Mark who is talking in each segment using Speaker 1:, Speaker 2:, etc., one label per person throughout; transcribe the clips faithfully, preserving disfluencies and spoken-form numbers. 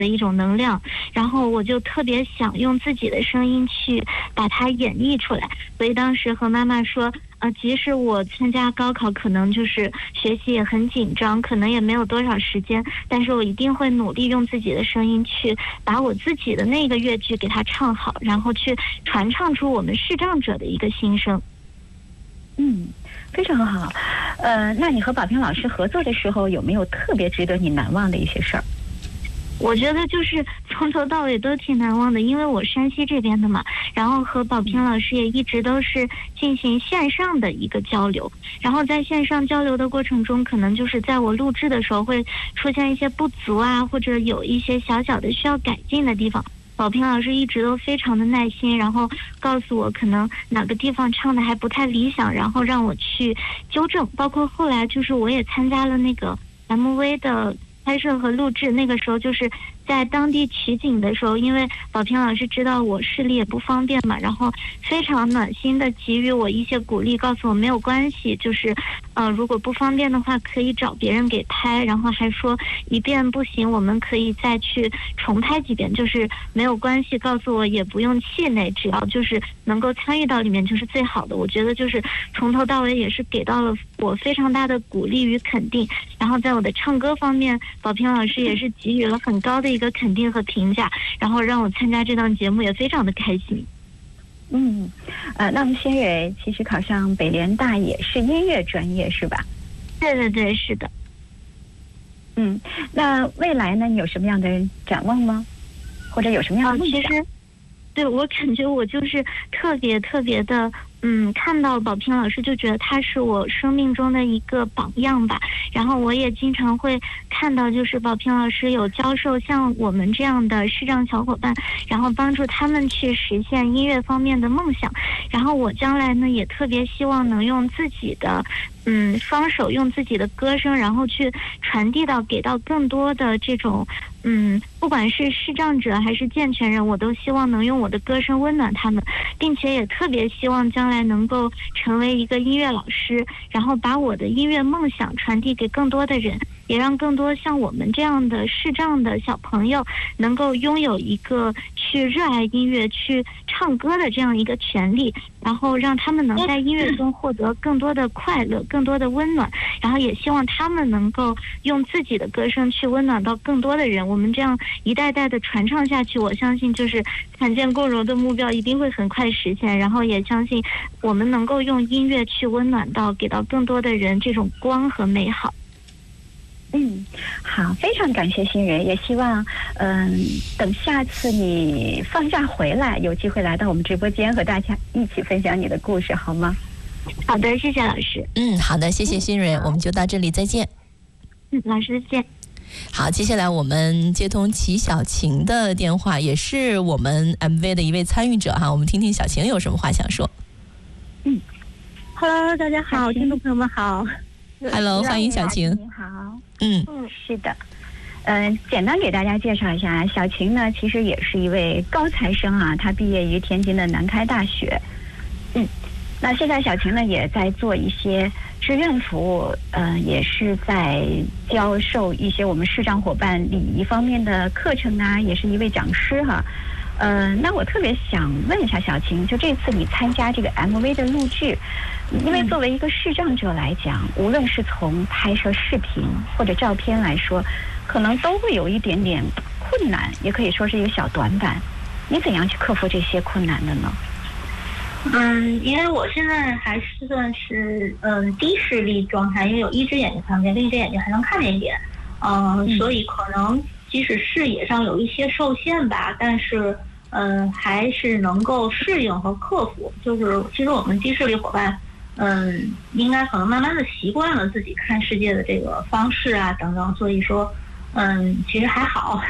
Speaker 1: 的一种能量，然后我就特别想用自己的声音去把它演绎出来，所以当时和妈妈说，呃，即使我参加高考，可能就是学习也很紧张，可能也没有多少时间，但是我一定会努力用自己的声音去把我自己的那个乐句给它唱好，然后去传唱出我们视障者的一个心声。
Speaker 2: 嗯，非常好。呃，那你和宝平老师合作的时候，有没有特别值得你难忘的一些事儿？
Speaker 1: 我觉得就是从头到尾都挺难忘的，因为我山西这边的嘛，然后和宝平老师也一直都是进行线上的一个交流，然后在线上交流的过程中，可能就是在我录制的时候会出现一些不足啊，或者有一些小小的需要改进的地方，宝平老师一直都非常的耐心，然后告诉我可能哪个地方唱的还不太理想，然后让我去纠正，包括后来就是我也参加了那个 M V 的拍摄和录制，那个时候就是在当地取景的时候，因为宝平老师知道我视力也不方便嘛，然后非常暖心的给予我一些鼓励，告诉我没有关系，就是呃如果不方便的话可以找别人给拍，然后还说一遍不行我们可以再去重拍几遍，就是没有关系，告诉我也不用气馁，只要就是能够参与到里面就是最好的。我觉得就是从头到尾也是给到了我非常大的鼓励与肯定，然后在我的唱歌方面，宝平老师也是给予了很高的一个肯定和评价，然后让我参加这档节目也非常的开心。
Speaker 2: 嗯，呃，那么新蕊其实考上北联大也是音乐专业是吧？
Speaker 1: 对对对，是的。
Speaker 2: 嗯，那未来呢，你有什么样的展望吗？或者有什么样的梦想？
Speaker 1: 其实对，我感觉我就是特别特别的嗯，看到宝平老师就觉得他是我生命中的一个榜样吧，然后我也经常会看到就是宝平老师有教授像我们这样的视障小伙伴，然后帮助他们去实现音乐方面的梦想，然后我将来呢也特别希望能用自己的嗯双手，用自己的歌声，然后去传递到给到更多的这种嗯不管是视障者还是健全人，我都希望能用我的歌声温暖他们，并且也特别希望将来能够成为一个音乐老师，然后把我的音乐梦想传递给更多的人，也让更多像我们这样的视障的小朋友能够拥有一个去热爱音乐去唱歌的这样一个权利，然后让他们能在音乐中获得更多的快乐，更多的温暖，然后也希望他们能够用自己的歌声去温暖到更多的人，我们这样一代代的传唱下去，我相信就是罕见共融的目标一定会很快实现，然后也相信我们能够用音乐去温暖到给到更多的人这种光和美好。
Speaker 2: 嗯，好，非常感谢新人，也希望嗯，等下次你放假回来，有机会来到我们直播间和大家一起分享你的故事，好吗？
Speaker 1: 好的，谢谢老师。
Speaker 3: 嗯，好的，谢谢新蕊，我们就到这里，再见。
Speaker 1: 嗯，老师再见。
Speaker 3: 好，接下来我们接通齐小晴的电话，也是我们 M V 的一位参与者哈，我们听听小晴有什么话想说。
Speaker 4: 嗯 ，Hello， 大家好，听众朋友们好。
Speaker 3: Hello， 欢迎小晴。
Speaker 2: 你好。
Speaker 3: 嗯
Speaker 2: 嗯，是的。嗯、呃，简单给大家介绍一下，小晴呢，其实也是一位高材生啊，她毕业于天津的南开大学。嗯，那现在小晴呢，也在做一些志愿服务，呃，也是在教授一些我们视障伙伴礼仪方面的课程啊，也是一位讲师哈。呃，那我特别想问一下小晴，就这次你参加这个 M V 的录制，因为作为一个视障者来讲，无论是从拍摄视频或者照片来说，可能都会有一点点困难，也可以说是一个小短板。你怎样去克服这些困难的呢？
Speaker 4: 嗯，因为我现在还是算是嗯低视力状态，因为有一只眼睛看不见，另一只眼睛还能看见一点，嗯，嗯所以可能即使视野上有一些受限吧，但是嗯还是能够适应和克服。就是其实我们低视力伙伴，嗯，应该可能慢慢的习惯了自己看世界的这个方式啊等等，所以说嗯其实还好。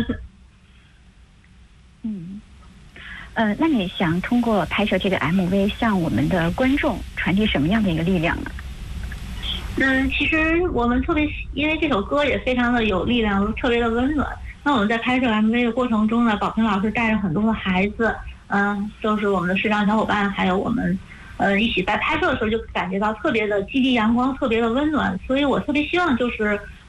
Speaker 2: 嗯。呃，那你想通过拍摄这个 M V 向我们的观众传递什么样的一个力量呢？
Speaker 4: 嗯，其实我们特别，因为这首歌也非常的有力量，特别的温暖。那我们在拍摄 M V 的过程中呢，宝平老师带着很多的孩子，嗯，都是我们的视障小伙伴，还有我们，呃，一起在拍摄的时候就感觉到特别的积极阳光，特别的温暖。所以我特别希望就是，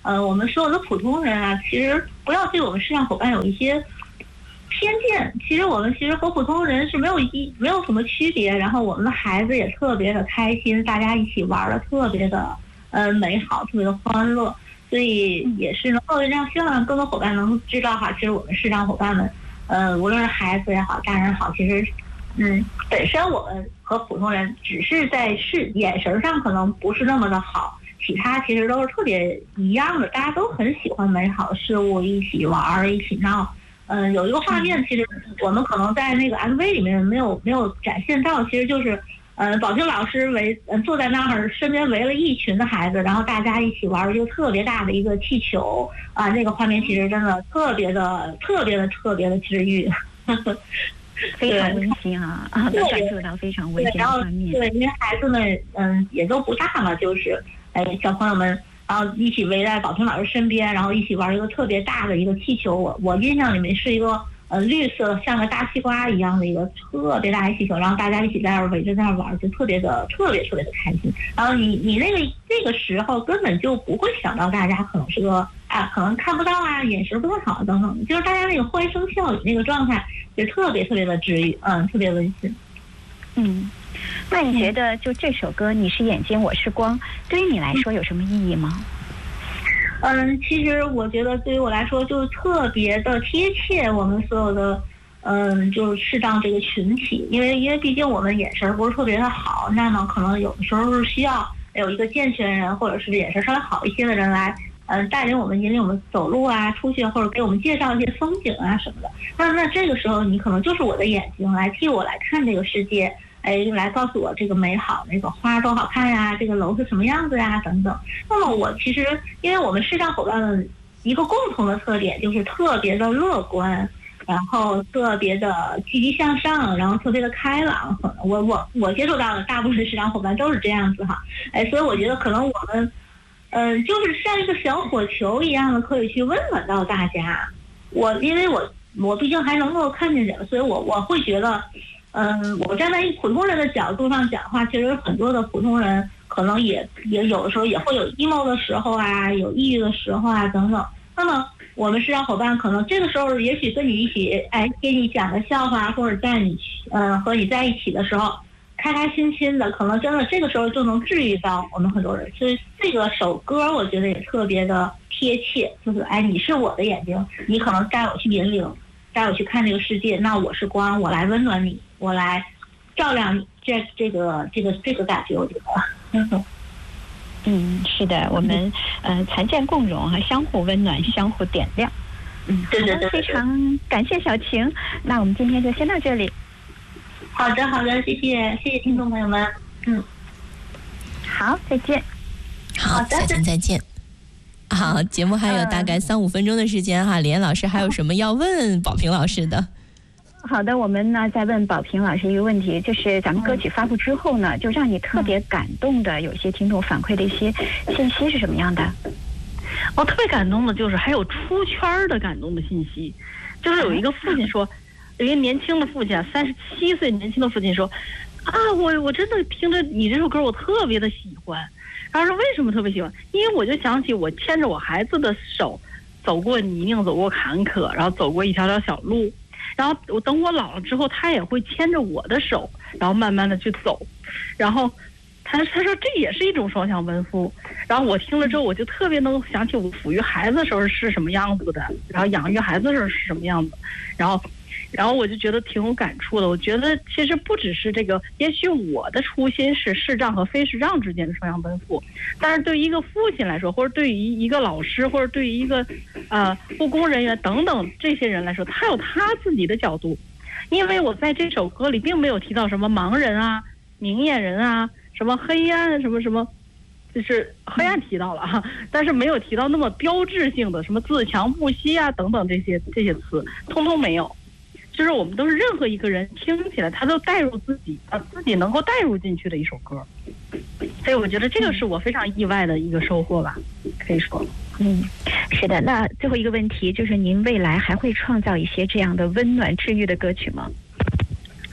Speaker 4: 呃，我们所有的普通人啊，其实不要对我们视障伙伴有一些偏见。其实我们其实和普通人是没有一没有什么区别。然后我们的孩子也特别的开心，大家一起玩的特别的呃美好，特别的欢乐。所以也是能够让希望更多伙伴能知道哈，其实我们视障伙伴们，呃，无论是孩子也好，大人好，其实。嗯，本身我们和普通人只是在视眼神上可能不是那么的好，其他其实都是特别一样的，大家都很喜欢美好的事物，一起玩一起闹。嗯、呃，有一个画面，其实我们可能在那个 M V 里面没有没有展现到，其实就是呃，宝平老师围呃坐在那儿，身边围了一群的孩子，然后大家一起玩一个特别大的一个气球啊、呃，那个画面其实真的特别的特别的特别的治愈。呵呵，
Speaker 2: 非常温馨啊啊，能感受到非常温馨的画面。
Speaker 4: 对，因为孩子们嗯也都不大了，就是哎小朋友们，然后一起围在宝平老师身边，然后一起玩一个特别大的一个气球。我我印象里面是一个呃绿色像个大西瓜一样的一个特别大的气球，然后大家一起在那儿围着在那儿玩，就特别的特别特别的开心。然后你你那个那个时候根本就不会想到大家可能是个啊可能看不到啊，眼神不太好等等，就是大家那个欢声笑语那个状态。就特别特别的治愈，嗯，特别温馨。
Speaker 2: 嗯，那你觉得就这首歌《你是眼睛，我是光》，对于你来说有什么意义吗？
Speaker 4: 嗯，其实我觉得对于我来说就特别的贴切我们所有的，嗯，就是视障这个群体，因为因为毕竟我们眼神不是特别的好，那么可能有的时候是需要有一个健全人或者是眼神稍微好一些的人来。嗯，带领我们、引领我们走路啊，出去或者给我们介绍一些风景啊什么的。那那这个时候，你可能就是我的眼睛，来替我来看这个世界，哎，来告诉我这个美好，那个花多好看呀，这个楼是什么样子呀，等等。那么我其实，因为我们视障伙伴们一个共同的特点就是特别的乐观，然后特别的积极向上，然后特别的开朗。我我我接触到的大部分视障伙伴都是这样子哈，哎，所以我觉得可能我们。嗯，就是像一个小火球一样的，可以去温暖到大家。我因为我我毕竟还能够看见人，所以我我会觉得，嗯，我站在一普通人的角度上讲话，其实很多的普通人可能也也有的时候也会有 emo 的时候啊，有抑郁的时候啊等等。那么我们视障伙伴可能这个时候也许跟你一起，哎，给你讲个笑话，或者在你嗯和你在一起的时候。开开心心的，可能真的这个时候就能治愈到我们很多人。所以这个首歌我觉得也特别的贴切，就是哎，你是我的眼睛，你可能带我去引领，带我去看这个世界，那我是光，我来温暖你，我来照亮你，这这个这个这个感觉，我觉得。
Speaker 2: 嗯，是的，我们呃残健共融哈，相互温暖，相互点亮。嗯，
Speaker 4: 对对对，
Speaker 2: 非常感谢小晴。那我们今天就先到这里。
Speaker 4: 好的，好的，谢谢，谢谢听众朋友们。嗯，
Speaker 2: 好，再见。
Speaker 3: 好，小晴再见。好，节目还有大概三五分钟的时间哈，李岩老师还有什么要问宝平老师的？
Speaker 2: 好的，我们呢再问宝平老师一个问题，就是咱们歌曲发布之后呢，就让你特别感动的，有些听众反馈的一些信息是什么样的？
Speaker 5: 我特别感动的就是还有出圈的感动的信息，就是有一个父亲说。有一个年轻的父亲，三十七岁年轻的父亲说：“啊，我我真的听着你这首歌，我特别的喜欢。然后说为什么特别喜欢？因为我就想起我牵着我孩子的手，走过泥泞，走过坎坷，然后走过一条条小路。然后我等我老了之后，他也会牵着我的手，然后慢慢的去走。然后他他说这也是一种双向奔赴。然后我听了之后，我就特别能想起我抚育孩子的时候是什么样子的，然后养育孩子的时候是什么样子，然后。”然后我就觉得挺有感触的。我觉得其实不只是这个，也许我的初心是视障和非视障之间的双向奔赴，但是对于一个父亲来说，或者对于一个老师，或者对于一个呃护工人员等等这些人来说，他有他自己的角度。因为我在这首歌里并没有提到什么盲人啊、明眼人啊、什么黑暗什么什么，就是黑暗提到了哈，但是没有提到那么标志性的什么自强不息啊等等这些这些词，通通没有。就是我们都是任何一个人听起来他都带入自己，呃，自己能够带入进去的一首歌，所以我觉得这个是我非常意外的一个收获吧，可以说。
Speaker 2: 嗯，是的。那最后一个问题就是，您未来还会创造一些这样的温暖治愈的歌曲吗？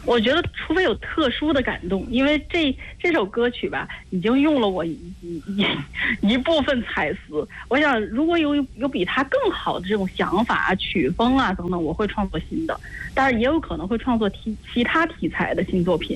Speaker 5: 我觉得除非有特殊的感动，因为这这首歌曲吧，已经用了我一一一部分彩词。我想，如果有有比它更好的这种想法、曲风啊等等，我会创作新的，但是也有可能会创作题其他题材的新作品。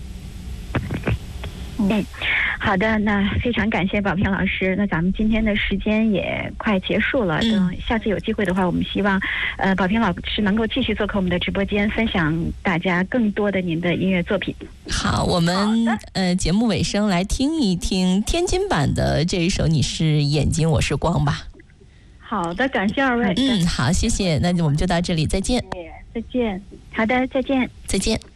Speaker 2: 嗯，好的，那非常感谢宝萍老师。那咱们今天的时间也快结束了，等、嗯、下次有机会的话，我们希望，呃，宝萍老师能够继续做客我们的直播间，分享大家更多的您的音乐作品。
Speaker 3: 好，我们呃节目尾声来听一听天津版的这一首《你是眼睛，我是光》吧。
Speaker 5: 好的，感谢二位。
Speaker 3: 嗯，好，谢谢。那我们就到这里，再见。
Speaker 5: 再见。
Speaker 2: 好的，再见，
Speaker 3: 再见。